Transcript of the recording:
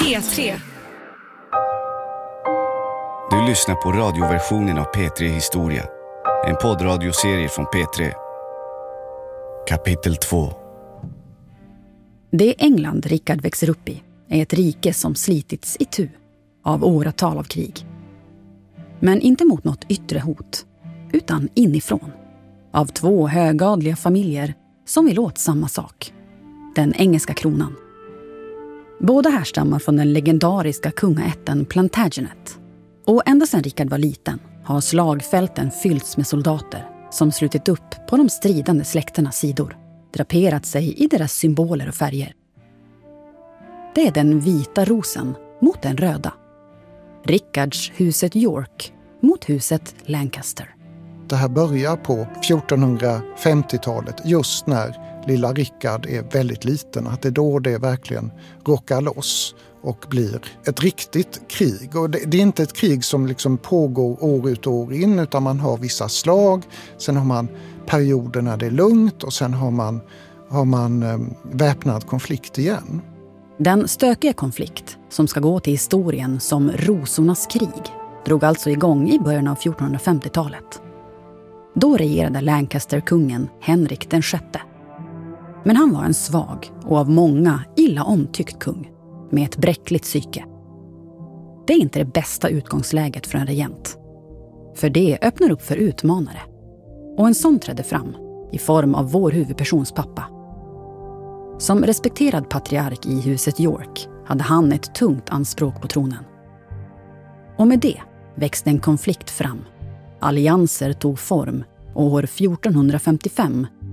P3. Du lyssnar på radioversionen av P3 Historia. En poddradioserie från P3. Kapitel 2. Det England Rickard växer upp i är ett rike som slitits itu av åratal av krig. Men inte mot något yttre hot, utan inifrån. Av två högadliga familjer som vill åt samma sak. Den engelska kronan. Båda härstammar från den legendariska kungaätten Plantagenet. Och ända sedan Rickard var liten har slagfälten fyllts med soldater som slutit upp på de stridande släkternas sidor, draperat sig i deras symboler och färger. Det är den vita rosen mot den röda. Rickards huset York mot huset Lancaster. Det här börjar på 1450-talet, just när lilla Rickard är väldigt liten. Att det är då det verkligen rockar loss och blir ett riktigt krig. Och det är inte ett krig som liksom pågår år ut och år in, utan man har vissa slag. Sen har man perioder när det är lugnt och sen har man väpnad konflikt igen. Den stökiga konflikt som ska gå till historien som Rosornas krig drog alltså igång i början av 1450-talet. Då regerade Lancaster-kungen Henrik den sjätte. Men han var en svag och av många illa omtyckt kung med ett bräckligt psyke. Det är inte det bästa utgångsläget för en regent. För det öppnar upp för utmanare. Och en sån trädde fram i form av vår huvudpersons pappa. Som respekterad patriark i huset York hade han ett tungt anspråk på tronen. Och med det växte en konflikt fram. Allianser tog form och år 1455